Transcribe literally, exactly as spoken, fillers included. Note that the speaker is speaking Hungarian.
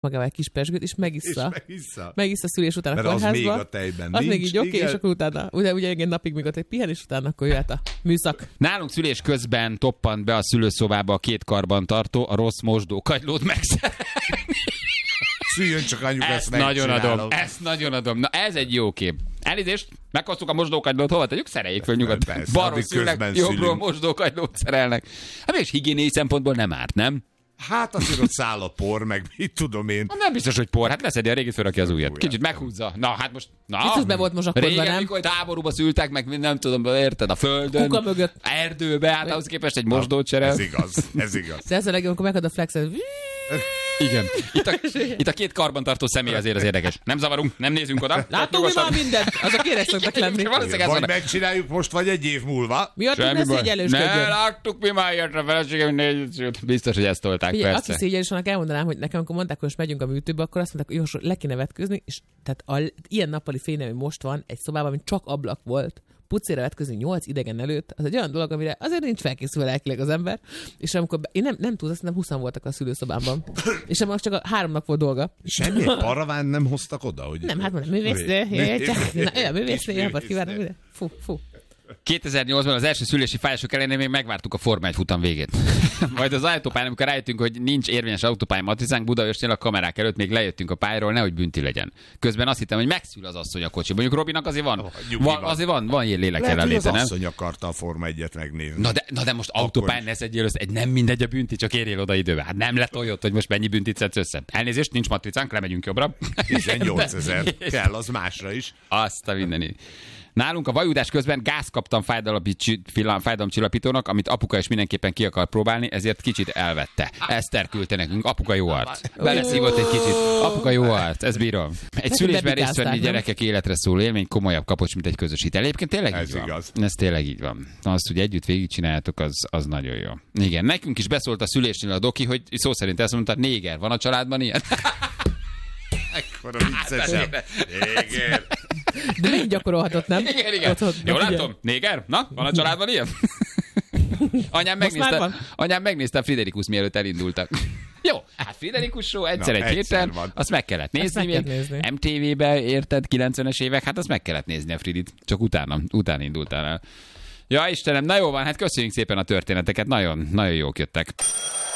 magával egy kis pezsgőt, és megissza. És megissza. Megissza szülés után a Mert kórházba. az még a tejben az nincs. még így oké, okay, és akkor utána, ugye, ugye egy napig még ott egy pihen, és utána akkor jöhet a műszak. Nálunk szülés közben toppant be a szülőszobába a két karbantartó, a rossz mosdókagylót megszerelni. Szüljön csak anyuk, ezt, Ezt nagyon megcsinálom. adom, ezt nagyon adom. Na ez egy jó kép. Elnézést, meghoztuk a mosdókagylót, hova tegyük? Szereljék föl nyugodtan. Balról szülnek, jobbról mosdókagylót szerelnek. Hát és higiéniai szempontból nem árt, nem? Hát azért ott száll a por, meg mit tudom én. Ha nem biztos, hogy por. Hát leszedi a régit, fölrakja az újat. Kicsit meghúzza. Na, hát most... Na, Biztos be volt mozsakodva, régen, nem? mikor táborúba szültek, meg nem tudom, érted, a földön. Kuka mögött. Erdőbe, hát ahhoz képest egy mosdót cserel. Ez igaz, ez igaz. Ez a legjobb, amikor megad a flexet. Igen. Itt a, itt a két karbantartó személy azért az érdekes. Nem zavarunk, nem nézünk oda. Látunk mi már mindent. Azok éres szoktak lenni. Valószínűleg ez Vagy van. megcsináljuk most, vagy egy év múlva. Miattuk ne Semmi baj. szégyellősködjön. Ne, láttuk mi már ilyet a feleségem négy sőt. Biztos, hogy ezt tolták, Figyelj, persze. aki szégyellős, annak elmondanám, hogy nekem, amikor mondták, hogy most megyünk a műtőbe, akkor azt mondták, hogy jó, le kéne vetkőzni, és tehát a, ilyen nappali fényem, hogy most van egy szobában, ami csak ablak volt, pucéra vetközni nyolc idegen előtt, az egy olyan dolog, amire azért nincs felkészülve lelkileg az ember, és amikor be, én nem, nem tudom, azt nem húszan voltak a szülőszobámban, és most csak a három nap volt dolga. Semmi paraván nem hoztak oda, hogy... Nem, hát mondom, művésznő, olyan művésznő, jobbat kívánom, fú, fú. kétezer-nyolcban az első szülési fájások ellenére még megvártuk a Forma egy futam végét. Majd az autópályán, amikor rájöttünk, hogy nincs érvényes autópálya matricánk, Budaörsnél a kamerák előtt még lejöttünk a pályáról, nehogy bünti legyen. Közben azt hittem, hogy megszül az asszony a kocsi. Mondjuk Robinak azért van, Oh, van azért van, van ilyen lélek Lehet, hogy az jelenléte, nem? asszony akarta a Forma egyet megnézni. Na de, na de most autópályán ne szedjél össze, egy nem mindegy a bünti, csak érjél oda időbe. Hát nem letoljott, hogy most mennyi büntit szedsz össze. Elnézést, nincs matricánk, lemegyünk jobbra. tizennyolcezer kell, az másra is. Azt a mindenit. Nálunk a vajudás közben gáz kaptam fájdalomcsillapítónak, amit apuka is mindenképpen ki akar próbálni, ezért kicsit elvette. Eszter küldte nekünk, apuka jó arc. Beleszívott egy kicsit. Apuka jó arc, ez bírom. Egy szülésben részt venni gyerekek életre szól élmény, komolyabb kapocs, mint egy közösítel. Egyébként tényleg Ez így van. igaz. Ez tényleg így van. Azt, hogy együtt végigcsináljátok, az, az nagyon jó. Igen, nekünk is beszólt a szülésnél a doki, hogy szó szerint ezt mondta, néger, van a családban ilyen? Ekkora viccesebb. Igen. De még gyakorolhatott, nem? Igen, igen. Otthon, Jól ugye? látom? Néger? Na, van a családban ilyen? Anyám Most már megnézte, van? anyám megnézte a Friderikus, mielőtt elindultak. Jó, hát Friderikus show egyszer Na, egy egyszer héten, van. azt meg kellett Ezt nézni. meg kell nézni. em té vé-be érted, kilencvenes évek, hát azt meg kellett nézni a Fridit. Csak utána, utána indultál el. Ja, Istenem, na jó van, hát köszönjük szépen a történeteket, nagyon, nagyon jók jöttek.